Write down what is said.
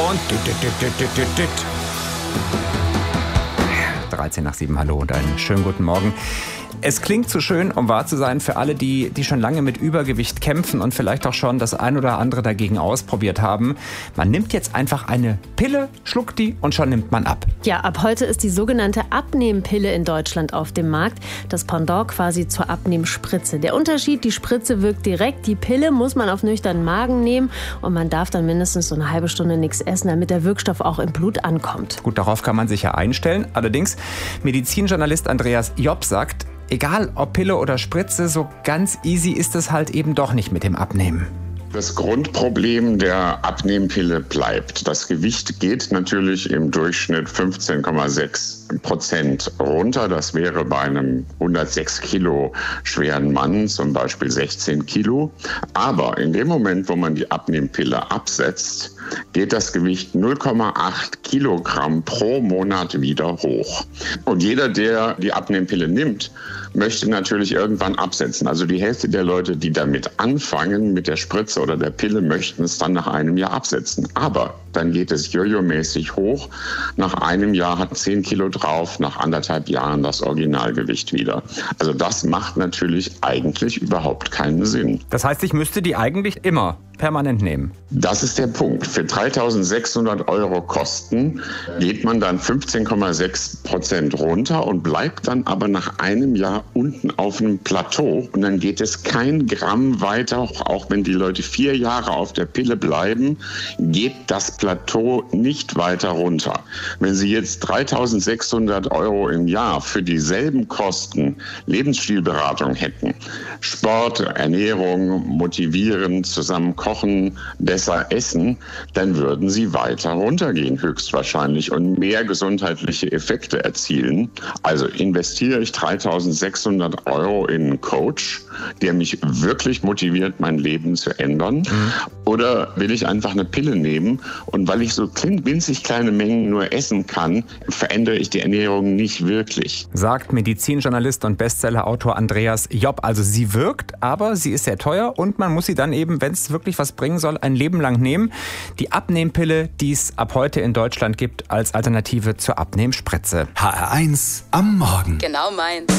Und 13 nach 7, hallo und einen schönen guten Morgen. Es klingt zu schön, um wahr zu sein, für alle, die schon lange mit Übergewicht kämpfen und vielleicht auch schon das ein oder andere dagegen ausprobiert haben. Man nimmt jetzt einfach eine Pille, schluckt die und schon nimmt man ab. Ja, ab heute ist die sogenannte Abnehmpille in Deutschland auf dem Markt. Das Pendant quasi zur Abnehmspritze. Der Unterschied, die Spritze wirkt direkt, die Pille muss man auf nüchternen Magen nehmen und man darf dann mindestens so eine halbe Stunde nichts essen, damit der Wirkstoff auch im Blut ankommt. Gut, darauf kann man sich ja einstellen. Allerdings, Medizinjournalist Andreas Jopp sagt, egal ob Pille oder Spritze, so ganz easy ist es halt eben doch nicht mit dem Abnehmen. Das Grundproblem der Abnehmpille bleibt. Das Gewicht geht natürlich im Durchschnitt 15,6% runter. Das wäre bei einem 106 Kilo schweren Mann zum Beispiel 16 Kilo. Aber in dem Moment, wo man die Abnehmpille absetzt, geht das Gewicht 0,8 Kilogramm pro Monat wieder hoch. Und jeder, der die Abnehmpille nimmt, möchte natürlich irgendwann absetzen. Also die Hälfte der Leute, die damit anfangen, mit der Spritze oder der Pille, möchten es dann nach einem Jahr absetzen. Aber dann geht es jojo-mäßig hoch. Nach einem Jahr hat 10 Kilo drauf, nach 1,5 Jahren das Originalgewicht wieder. Also das macht natürlich eigentlich überhaupt keinen Sinn. Das heißt, ich müsste die eigentlich immer permanent nehmen. Das ist der Punkt. Für 3.600 € Kosten geht man dann 15,6% runter und bleibt dann aber nach einem Jahr unten auf einem Plateau. Und dann geht es kein Gramm weiter, auch wenn die Leute 4 Jahre auf der Pille bleiben, geht das Plateau nicht weiter runter. Wenn Sie jetzt 3.600 € im Jahr für dieselben Kosten Lebensstilberatung hätten, Sport, Ernährung, motivieren, zusammen kochen, besser essen, dann würden Sie weiter runtergehen höchstwahrscheinlich und mehr gesundheitliche Effekte erzielen. Also investiere ich 3.600 € in einen Coach, der mich wirklich motiviert, mein Leben zu ändern? Oder will ich einfach eine Pille nehmen und weil ich so winzig kleine Mengen nur essen kann, verändere ich die Ernährung nicht wirklich? Sagt Medizinjournalist und Bestsellerautor Andreas Jopp. Also sie wirkt, aber sie ist sehr teuer und man muss sie dann eben, wenn es wirklich was bringen soll, ein Leben lang nehmen. Die Abnehmpille, die es ab heute in Deutschland gibt, als Alternative zur Abnehmspritze. HR1 am Morgen. Genau meins.